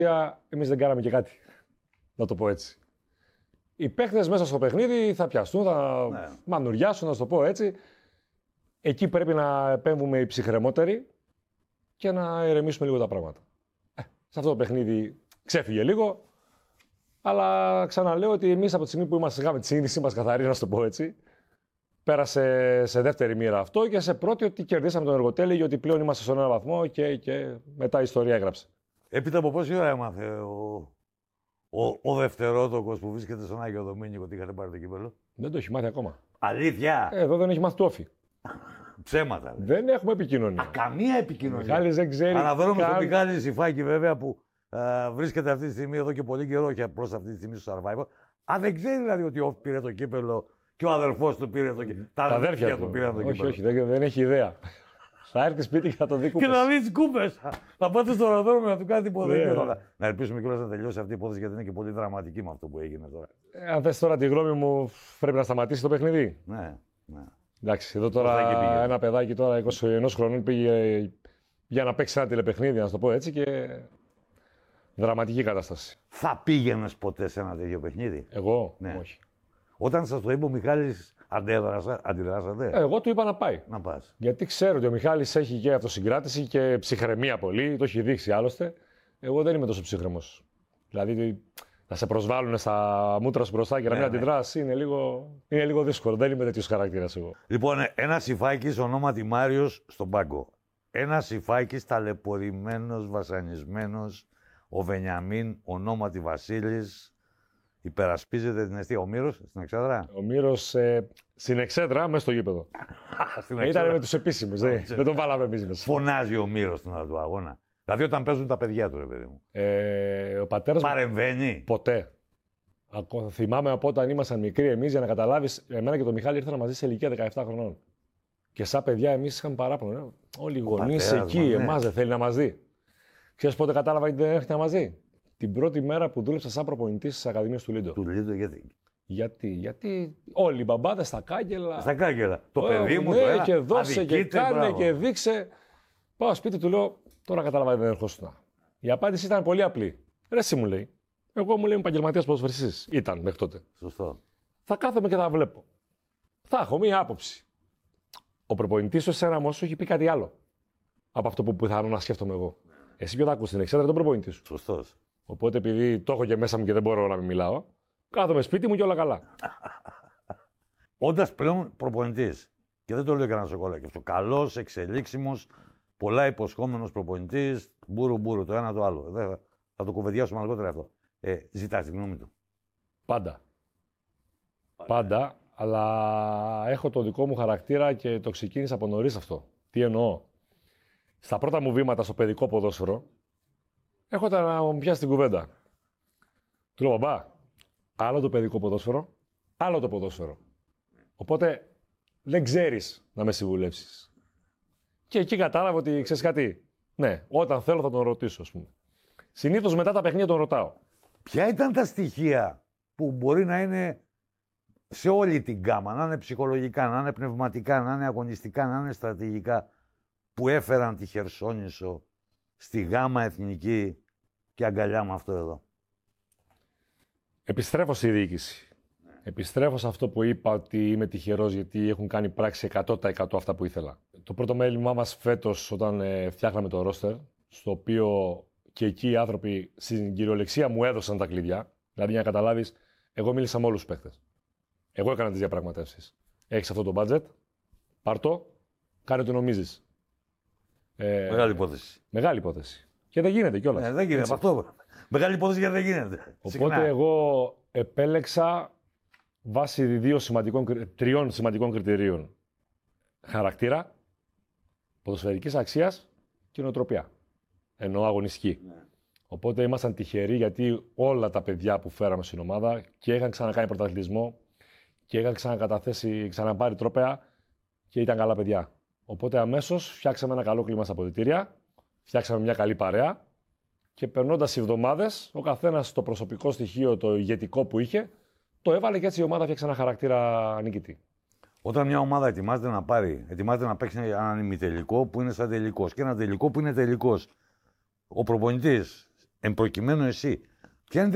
Εμείς δεν κάναμε και κάτι. Να το πω έτσι. Οι παίχτες μέσα στο παιχνίδι θα πιαστούν, θα μανουριάσουν, να το πω έτσι. Εκεί πρέπει να επέμβουμε οι ψυχρεμότεροι και να ηρεμήσουμε λίγο τα πράγματα. Σε αυτό το παιχνίδι ξέφυγε λίγο, αλλά ξαναλέω ότι εμείς από τη στιγμή που είχαμε τη σύνδεσή μας καθαρή, να το πω έτσι, πέρασε σε δεύτερη μοίρα αυτό και σε πρώτη ότι κερδίσαμε τον Εργοτέλη, γιατί πλέον είμαστε στον ένα βαθμό και μετά η ιστορία έγραψε. Έπειτα από πόση ώρα έμαθε ο δευτερότοκος που βρίσκεται στον Άγιο Δομήνικο ότι είχατε πάρει το κύπελλο? Δεν το έχει μάθει ακόμα. Αλήθεια! Εδώ δεν έχει μάθει το όφι. Ψέματα. Δεν έχουμε επικοινωνία. Καμία επικοινωνία. Μιχάλης δεν ξέρει. Αναφέρομαι στον Μιχάλη Ζηφάκη, βέβαια, που βρίσκεται αυτή τη στιγμή εδώ και πολύ καιρό και απλώς αυτή τη στιγμή στο Survivor. Αν δεν ξέρει δηλαδή ότι ο Όφι πήρε το κύπελλο και ο αδερφός του πήρε το κύπελλο. Τα αδέρφια του πήραν το κύπελλο. Όχι, δεν έχει ιδέα. Θα έρθει σπίτι και θα το δει κούπες. Και να δει τι κούπες. Θα πάτε στο αεροδρόμιο να του κάνει τίποτα. Να ελπίσουμε κιόλας να τελειώσει αυτή η υπόθεση, γιατί είναι και πολύ δραματική με αυτό που έγινε τώρα. Αν θες τώρα τη γνώμη μου, πρέπει να σταματήσει το παιχνίδι. Ναι. Εντάξει, εδώ τώρα ένα παιδάκι τώρα 21 χρονών πήγε για να παίξει ένα τηλεπαιχνίδι, να το πω έτσι, και δραματική κατάσταση. Θα πήγαινες ποτέ σε ένα τέτοιο παιχνίδι? Εγώ, ναι. Όχι. Όταν σας το είπε ο Μιχάλης, αντιδράσατε? Εγώ του είπα να πάει. Να πας. Γιατί ξέρω ότι ο Μιχάλης έχει και αυτοσυγκράτηση και ψυχραιμία πολύ, το έχει δείξει άλλωστε. Εγώ δεν είμαι τόσο ψύχρεμος. Δηλαδή, να σε προσβάλλουν στα μούτρα σου μπροστά και να μην αντιδράσει είναι λίγο δύσκολο. Δεν είμαι τέτοιος χαρακτήρας εγώ. Λοιπόν, ένας Ιφάκης ονόματι Μάριος στον πάγκο. Ένας Ιφάκης ταλαιπωρημένος, βασανισμένος. Ο Βενιαμίν ονόματι Βασίλης. Υπερασπίζεται την αιστεία. Ο Μύρος στην Εξέδρα. Ο Μύρος στην Εξέδρα, μέσα στο γήπεδο. Ήταν με τους επίσημους. Δεν τον βάλαμε εμείς μέσα. Φωνάζει ο Μύρος στην ώρα του αγώνα. Δηλαδή όταν παίζουν τα παιδιά του, ρε παιδί μου. Ο πατέρας παρεμβαίνει. Ποτέ. Θυμάμαι από όταν ήμασταν μικροί εμείς, για να καταλάβεις, εμένα και τον Μιχάλη ήρθαν μαζί σε ηλικία 17 χρονών. Και σαν παιδιά εμείς είχαμε παράπονο. Όλοι οι γονείς εκεί, εμάς δεν θέλει να μας δει. Ξέρεις πότε κατάλαβα ότι δεν έρχεται να μας δει? Την πρώτη μέρα που δούλεψα σαν προπονητής στις Ακαδημίες του Λίντο. Του Λίντο, γιατί όλοι οι μπαμπάδες στα κάγκελα. Στα κάγκελα. Το παιδί μου, ναι, και δώσε και κάνε και δείξε. Πάω σπίτι του, λέω, τώρα κατάλαβα ότι δεν ερχόσουν. Η απάντηση ήταν πολύ απλή. Ρε, εσύ μου λέει. Εγώ μου λέει επαγγελματίας ποδοσφαιριστής. Ήταν μέχρι τότε. Σωστό. Θα κάθομαι και θα βλέπω. Θα έχω μία άποψη. Ο προπονητής σου, εσένα όμως, σου έχει πει κάτι άλλο από αυτό που πιθανόν να σκέφτομαι εγώ. Εσύ ποιο θα ακούσει στην Εξέδρα, τον προπονητή σου. Σωστός. Οπότε επειδή το έχω και μέσα μου και δεν μπορώ να μην μιλάω, κάθομαι σπίτι μου και όλα καλά. Όντας πλέον προπονητής, και δεν το λέω κανένα σοκολάκι, αυτό καλός, εξελίξιμος, πολλά υποσχόμενος προπονητής, μπουρου, το ένα το άλλο. Θα το κουβεντιάσουμε αργότερα αυτό. Ζητάς τη γνώμη του? Πάντα, αλλά έχω το δικό μου χαρακτήρα και το ξεκίνησα από νωρίς αυτό. Τι εννοώ? Στα πρώτα μου βήματα στο παιδικό ποδόσφαιρο, έρχονταν να μου πιάσει την κουβέντα. Του λέω, μπαμπά, άλλο το παιδικό ποδόσφαιρο, άλλο το ποδόσφαιρο. Οπότε δεν ξέρεις να με συμβουλεύσεις. Και εκεί κατάλαβα ότι ξέρεις κάτι. Ναι, όταν θέλω θα τον ρωτήσω, ας πούμε. Συνήθως μετά τα παιχνίδια τον ρωτάω. Ποια ήταν τα στοιχεία που μπορεί να είναι σε όλη την γκάμα, να είναι ψυχολογικά, να είναι πνευματικά, να είναι αγωνιστικά, να είναι στρατηγικά, που έφεραν τη Χερσόνησο στη γάμα εθνική και αγκαλιά με αυτό εδώ? Επιστρέφω στη διοίκηση. Επιστρέφω σε αυτό που είπα, ότι είμαι τυχερός γιατί έχουν κάνει πράξη 100% αυτά που ήθελα. Το πρώτο μέλημά μας φέτος, όταν φτιάχναμε το ρόστερ, στο οποίο και εκεί οι άνθρωποι στην κυριολεξία μου έδωσαν τα κλειδιά. Δηλαδή, για να καταλάβεις, εγώ μίλησα με όλους τους παίχτες. Εγώ έκανα τις διαπραγματεύσεις. Έχεις αυτό το budget, πάρ' το, κάνε ό,τι νομίζεις. Μεγάλη υπόθεση. Μεγάλη υπόθεση. Και δεν γίνεται κιόλας. Δεν γίνεται αυτό. Μεγάλη υπόθεση γιατί δεν γίνεται. Οπότε εγώ επέλεξα βάσει τριών σημαντικών κριτηρίων. Χαρακτήρα, ποδοσφαιρικής αξίας και νοοτροπία. Εννοώ αγωνιστική. Ναι. Οπότε ήμασταν τυχεροί γιατί όλα τα παιδιά που φέραμε στην ομάδα και είχαν ξανακάνει πρωταθλητισμό και είχαν ξαναπάρει τρόπαια και ήταν καλά παιδιά. Οπότε αμέσως φτιάξαμε ένα καλό κλίμα στα αποδυτήρια, φτιάξαμε μια καλή παρέα και περνώντας οι εβδομάδες, ο καθένας το προσωπικό στοιχείο, το ηγετικό που είχε, το έβαλε και έτσι η ομάδα φτιάξε ένα χαρακτήρα νικητή. Όταν μια ομάδα ετοιμάζεται να παίξει έναν ημιτελικό που είναι σαν τελικός και ένα τελικό που είναι τελικός, ο προπονητής εν προκειμένου εσύ,